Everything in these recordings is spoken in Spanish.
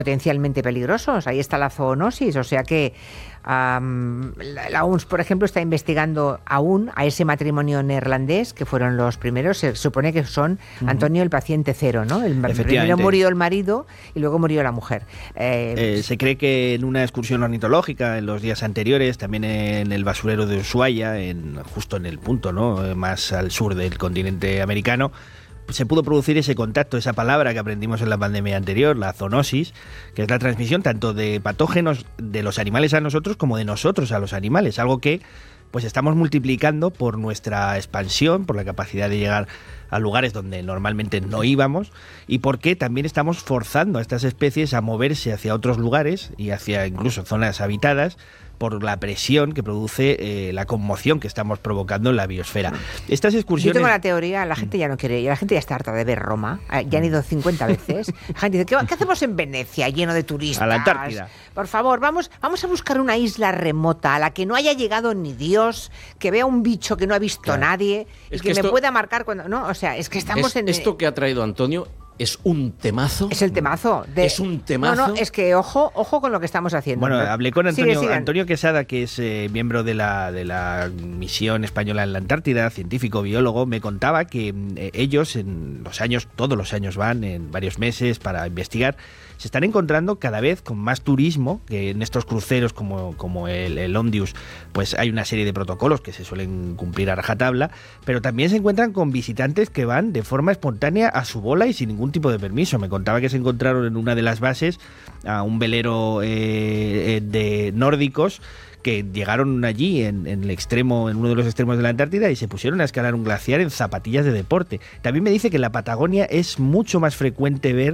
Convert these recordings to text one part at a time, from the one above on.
potencialmente peligrosos. Ahí está la zoonosis, o sea que la OMS, por ejemplo, está investigando aún a ese matrimonio neerlandés, que fueron los primeros. Se supone que son, Antonio, el paciente cero, ¿no? Primero murió el marido y luego murió la mujer. Se cree que en una excursión ornitológica en los días anteriores, también en el basurero de Ushuaia, justo en el punto, ¿no?, más al sur del continente americano, se pudo producir ese contacto, esa palabra que aprendimos en la pandemia anterior, la zoonosis, que es la transmisión tanto de patógenos de los animales a nosotros como de nosotros a los animales, algo que pues estamos multiplicando por nuestra expansión, por la capacidad de llegar a lugares donde normalmente no íbamos, y porque también estamos forzando a estas especies a moverse hacia otros lugares y hacia incluso zonas habitadas, por la presión que produce la conmoción que estamos provocando en la biosfera. Estas excursiones... Yo tengo la teoría, la gente ya no quiere, la gente ya está harta de ver Roma, ya han ido 50 veces. La gente dice, ¿qué hacemos en Venecia, lleno de turistas? A la Antártida. Por favor, vamos a buscar una isla remota a la que no haya llegado ni Dios, que vea un bicho que no ha visto nadie, y que me pueda marcar cuando... No, o sea, es que estamos en... Esto que ha traído Antonio... ¿Es un temazo? Es el temazo. ¿Es un temazo? No, es que ojo con lo que estamos haciendo. Bueno, hablé con Antonio, Sigue. Antonio Quesada, que es miembro de la misión española en la Antártida, científico, biólogo. Me contaba que ellos, todos los años van, en varios meses, para investigar. Se están encontrando cada vez con más turismo, que en estos cruceros como el Omnius, pues hay una serie de protocolos que se suelen cumplir a rajatabla, pero también se encuentran con visitantes que van de forma espontánea a su bola y sin ningún tipo de permiso. Me contaba que se encontraron en una de las bases a un velero de nórdicos que llegaron allí en uno de los extremos de la Antártida y se pusieron a escalar un glaciar en zapatillas de deporte. También me dice que en la Patagonia es mucho más frecuente ver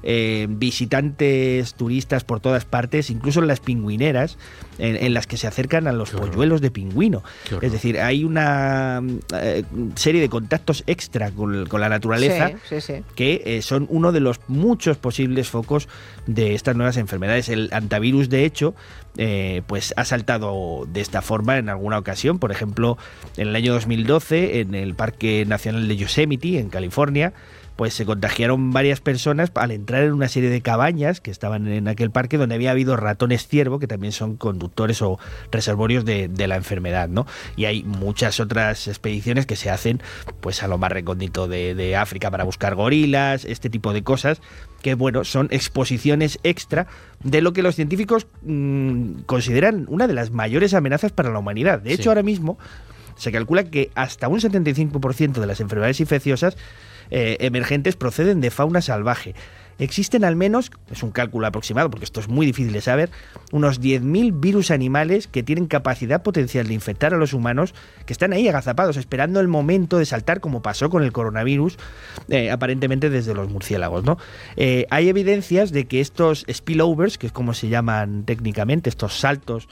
visitantes turistas por todas partes, incluso en las pingüineras, en las que se acercan a los polluelos de pingüino. Es decir, hay una serie de contactos extra con la naturaleza que son uno de los muchos posibles focos de estas nuevas enfermedades. El hantavirus, de hecho, pues ha saltado de esta forma en alguna ocasión. Por ejemplo, en el año 2012, en el Parque Nacional de Yosemite, en California, pues se contagiaron varias personas al entrar en una serie de cabañas que estaban en aquel parque, donde había habido ratones ciervo, que también son conductores o reservorios de la enfermedad, ¿no? Y hay muchas otras expediciones que se hacen pues a lo más recóndito de África para buscar gorilas, este tipo de cosas, que bueno, son exposiciones extra de lo que los científicos consideran una de las mayores amenazas para la humanidad. De hecho, ahora mismo se calcula que hasta un 75% de las enfermedades infecciosas emergentes proceden de fauna salvaje. Existen al menos, es un cálculo aproximado porque esto es muy difícil de saber, unos 10.000 virus animales que tienen capacidad potencial de infectar a los humanos, que están ahí agazapados esperando el momento de saltar, como pasó con el coronavirus, aparentemente desde los murciélagos, ¿no? Hay evidencias de que estos spillovers, que es como se llaman técnicamente, estos saltos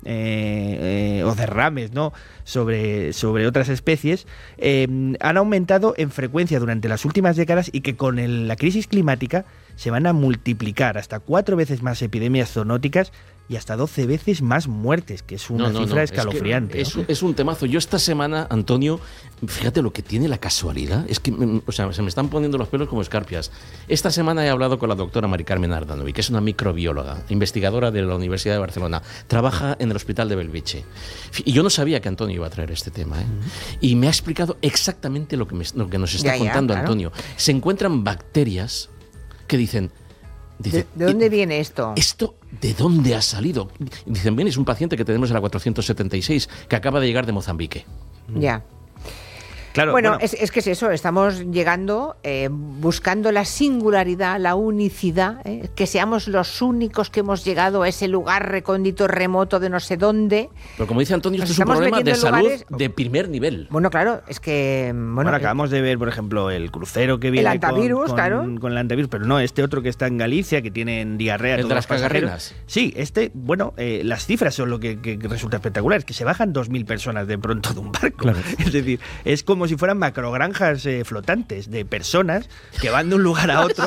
o derrames, ¿no?, sobre otras especies, han aumentado en frecuencia durante las últimas décadas y que con la crisis climática se van a multiplicar hasta 4 veces más epidemias zoonóticas y hasta 12 veces más muertes, que es una cifra escalofriante. Es un temazo. Yo esta semana, Antonio, fíjate lo que tiene la casualidad, es que se me están poniendo los pelos como escarpias. Esta semana he hablado con la doctora Mari Carmen Ardanovi, que es una microbióloga, investigadora de la Universidad de Barcelona, trabaja en el Hospital de Bellvitge. Y yo no sabía que Antonio iba a traer este tema, y me ha explicado exactamente lo que nos está contando, claro. Antonio. Se encuentran bacterias que dicen... ¿De dónde viene esto? ¿Esto de dónde ha salido? Dicen, bien, es un paciente que tenemos en la 476, que acaba de llegar de Mozambique. Ya. Claro, bueno, es que es eso, estamos llegando, buscando la singularidad, la unicidad, que seamos los únicos que hemos llegado a ese lugar recóndito, remoto de no sé dónde. Pero como dice Antonio, esto es un problema de salud de primer nivel. Bueno, claro, es que... Bueno, acabamos de ver, por ejemplo, el crucero que viene con el hantavirus, pero no, este otro que está en Galicia, que tienen diarrea. ¿El de las cagarrenas? Sí, las cifras son lo que resulta espectacular, es que se bajan 2.000 personas de pronto de un barco. Claro. Es decir, es como si fueran macrogranjas flotantes de personas que van de un lugar a otro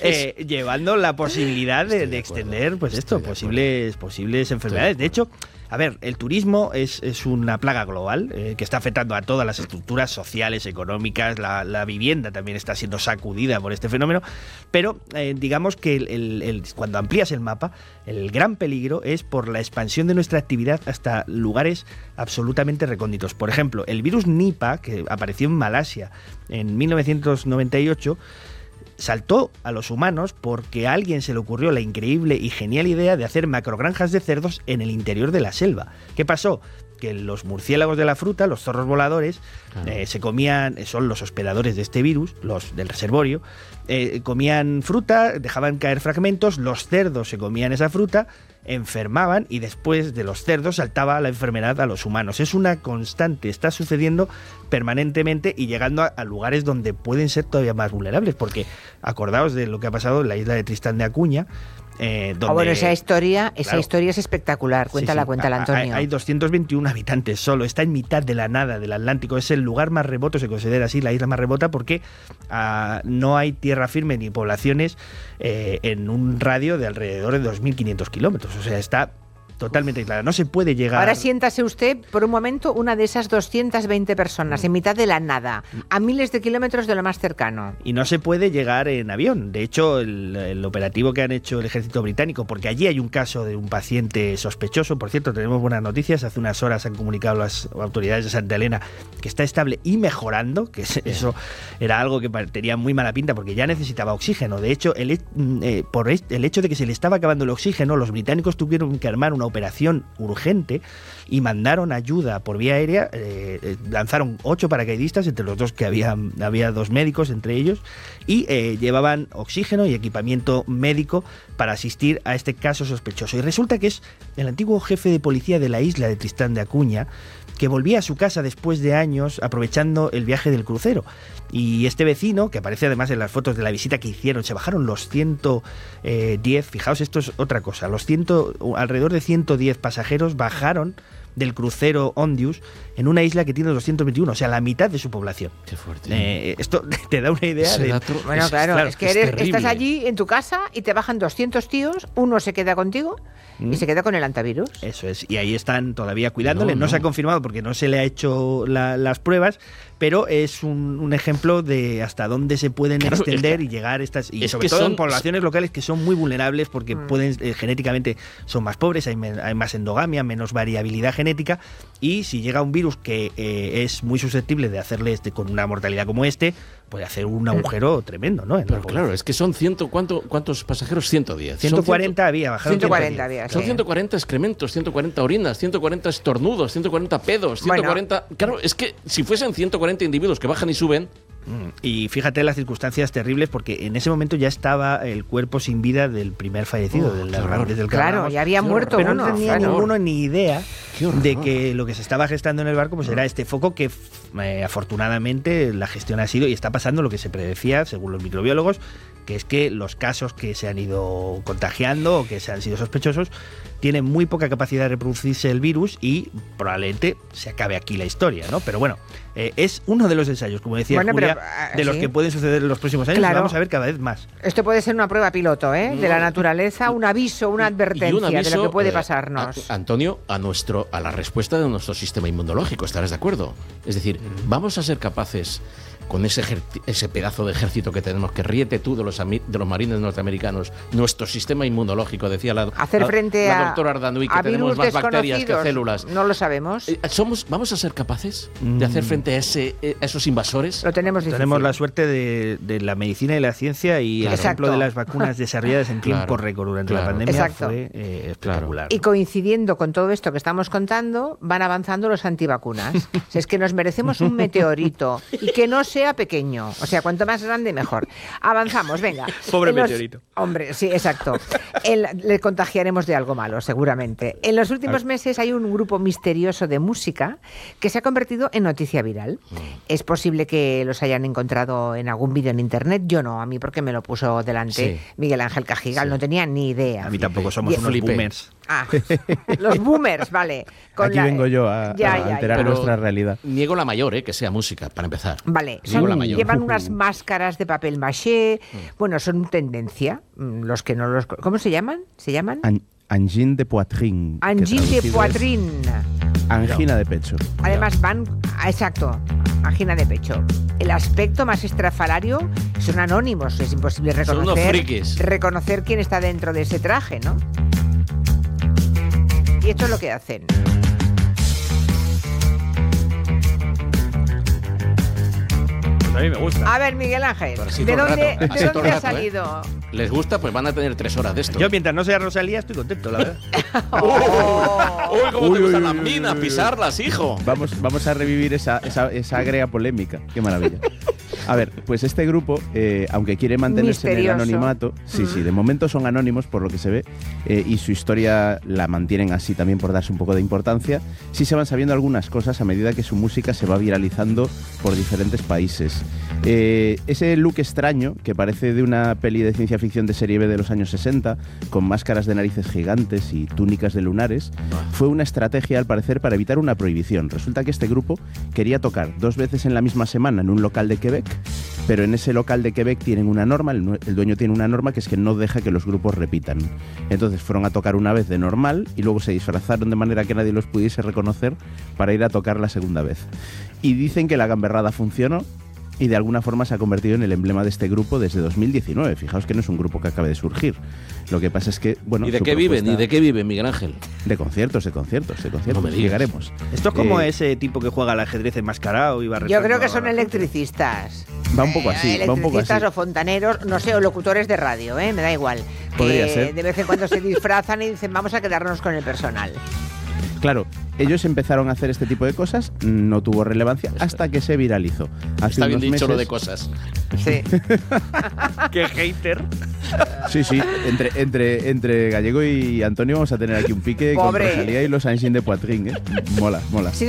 llevando la posibilidad de extender posibles enfermedades. De hecho, A ver, el turismo es una plaga global que está afectando a todas las estructuras sociales, económicas, la vivienda también está siendo sacudida por este fenómeno, pero digamos que cuando amplías el mapa, el gran peligro es por la expansión de nuestra actividad hasta lugares absolutamente recónditos. Por ejemplo, el virus Nipah, que apareció en Malasia en 1998, saltó a los humanos porque a alguien se le ocurrió la increíble y genial idea de hacer macrogranjas de cerdos en el interior de la selva. ¿Qué pasó? Que los murciélagos de la fruta, los zorros voladores, se comían, son los hospedadores de este virus, los del reservorio, comían fruta, dejaban caer fragmentos, los cerdos se comían esa fruta, enfermaban y después de los cerdos saltaba la enfermedad a los humanos. Es una constante, está sucediendo permanentemente y llegando a lugares donde pueden ser todavía más vulnerables, porque acordaos de lo que ha pasado en la isla de Tristán de Acuña, donde... bueno, esa historia es espectacular. Cuéntala, Antonio. Hay 221 habitantes solo, está en mitad de la nada del Atlántico, es el lugar más remoto, se considera así, la isla más remota, porque no hay tierra firme ni poblaciones en un radio de alrededor de 2.500 kilómetros, o sea, está totalmente aislada, no se puede llegar... Ahora siéntase usted por un momento una de esas 220 personas en mitad de la nada, a miles de kilómetros de lo más cercano. Y no se puede llegar en avión. De hecho, el operativo que han hecho el ejército británico, porque allí hay un caso de un paciente sospechoso, por cierto, tenemos buenas noticias, hace unas horas han comunicado las autoridades de Santa Elena que está estable y mejorando, que eso era algo que tenía muy mala pinta porque ya necesitaba oxígeno. De hecho, por el hecho de que se le estaba acabando el oxígeno, los británicos tuvieron que armar una operación urgente y mandaron ayuda por vía aérea, lanzaron 8 paracaidistas, entre los dos que había 2 médicos entre ellos, y llevaban oxígeno y equipamiento médico para asistir a este caso sospechoso. Y resulta que es el antiguo jefe de policía de la isla de Tristán de Acuña, que volvía a su casa después de años aprovechando el viaje del crucero. Y este vecino, que aparece además en las fotos de la visita que hicieron, se bajaron los 110, fijaos, esto es otra cosa, alrededor de 110 pasajeros bajaron del crucero Ondius en una isla que tiene 221, o sea, la mitad de su población. Qué fuerte. Esto te da una idea de... Bueno, claro, es que estás allí en tu casa y te bajan 200 tíos, uno se queda contigo y se queda con el antivirus. Eso es, y ahí están todavía cuidándole. No se ha confirmado porque no se le ha hecho las pruebas, pero es un ejemplo de hasta dónde se pueden extender y llegar estas, y sobre todo en poblaciones locales que son muy vulnerables porque pueden genéticamente son más pobres, hay más endogamia, menos variabilidad genética, y si llega un virus que es muy susceptible de hacerle con una mortalidad como puede hacer un agujero tremendo, ¿no? Pero claro, es que son ¿cuántos pasajeros? 110. 140 había, bajaron 140 había. Son 140 excrementos, 140 orinas, 140 estornudos, 140 pedos, 140... Bueno. Claro, es que si fuesen 140 individuos que bajan y suben... Y fíjate las circunstancias terribles, porque en ese momento ya estaba el cuerpo sin vida del primer fallecido, del Hernández del Carramos. Claro, ya había muerto pero uno. No tenía ninguno ni idea de que lo que se estaba gestando en el barco pues era este foco que afortunadamente la gestión ha sido, y está pasando lo que se predecía según los microbiólogos, que es que los casos que se han ido contagiando o que se han sido sospechosos tienen muy poca capacidad de reproducirse el virus y probablemente se acabe aquí la historia, ¿no? Pero bueno, es uno de los ensayos, como decía Julia, de los que pueden suceder en los próximos años. Claro. Vamos a ver cada vez más. Esto puede ser una prueba piloto, de la naturaleza, un aviso, una advertencia de lo que puede pasarnos. Antonio, a la respuesta de nuestro sistema inmunológico, ¿estarás de acuerdo? Es decir, vamos a ser capaces, con ese pedazo de ejército que tenemos, que ríete tú de los marines norteamericanos, nuestro sistema inmunológico, decía la doctora Ardanui, que tenemos más bacterias que células. No lo sabemos. ¿Vamos a ser capaces de hacer frente a esos invasores? Lo tenemos difícil. Tenemos la suerte de la medicina y la ciencia, y el ejemplo de las vacunas desarrolladas en tiempo récord durante la pandemia fue espectacular. Y coincidiendo con todo esto que estamos contando, van avanzando los antivacunas. Si es que nos merecemos un meteorito, y que no sea pequeño, o sea, cuanto más grande mejor. Avanzamos, venga. Pobre meteorito. Hombre, sí, exacto. Le contagiaremos de algo malo, seguramente. En los últimos meses hay un grupo misterioso de música que se ha convertido en noticia viral. Es posible que los hayan encontrado en algún vídeo en internet. Yo no, a mí porque me lo puso delante Miguel Ángel Cajigal, no tenía ni idea. A mí tampoco, somos unos boomers. Los boomers, vale. Aquí vengo yo a alterar nuestra realidad. Niego la mayor, que sea música, para empezar. Vale, llevan unas máscaras de papel maché. Bueno, son tendencia. Los que no los... ¿Cómo se llaman? ¿Se llaman? Angine de poitrine. Angine de poitrine. Angina de pecho. Además exacto, angina de pecho. El aspecto más estrafalario son anónimos, es imposible reconocer quién está dentro de ese traje, ¿no? Y esto es lo que hacen. A mí me gusta. A ver, Miguel Ángel, ¿de dónde ha salido? ¿Les gusta? Pues van a tener 3 horas de esto. Yo, mientras no sea Rosalía, estoy contento, la verdad. ¡Uy, cómo te gustan las minas! ¡Pisarlas, hijo! Vamos a revivir esa agria polémica. ¡Qué maravilla! A ver, pues este grupo, aunque quiere mantenerse en el anonimato, sí, de momento son anónimos por lo que se ve, y su historia la mantienen así también por darse un poco de importancia. Sí se van sabiendo algunas cosas a medida que su música se va viralizando por diferentes países. Ese look extraño, que parece de una peli de ciencia ficción de serie B de los años 60, con máscaras de narices gigantes y túnicas de lunares, fue una estrategia al parecer para evitar una prohibición. Resulta que este grupo quería tocar 2 veces en la misma semana en un local de Quebec, pero en ese local de Quebec tienen una norma, el dueño tiene una norma que es que no deja que los grupos repitan. Entonces fueron a tocar una vez de normal y luego se disfrazaron de manera que nadie los pudiese reconocer para ir a tocar la segunda vez. Y dicen que la gamberrada funcionó y de alguna forma se ha convertido en el emblema de este grupo desde 2019. Fijaos que no es un grupo que acabe de surgir. Lo que pasa es que, bueno... ¿Y de qué viven, Miguel Ángel? De conciertos. No me digas. Llegaremos. Esto es como ese tipo que juega al ajedrez enmascarado y va. Yo creo que son electricistas. Va un poco así. Electricistas o fontaneros, no sé, o locutores de radio, me da igual. Podría ser. De vez en cuando se disfrazan y dicen, vamos a quedarnos con el personal. Claro, ellos empezaron a hacer este tipo de cosas, no tuvo relevancia hasta que se viralizó. Está bien dicho lo de cosas. Sí. ¡Qué hater! Sí, entre Gallego y Antonio vamos a tener aquí un pique con Rosalía y los Angine de poitrine, ¿eh? Mola.